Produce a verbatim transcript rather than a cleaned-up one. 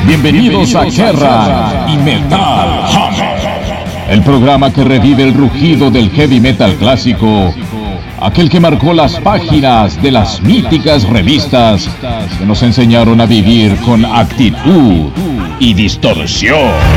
Bienvenidos a Kerrang y Metal Hammer, el programa que revive el rugido del heavy metal clásico, aquel que marcó las páginas de las míticas revistas que nos enseñaron a vivir con actitud y distorsión.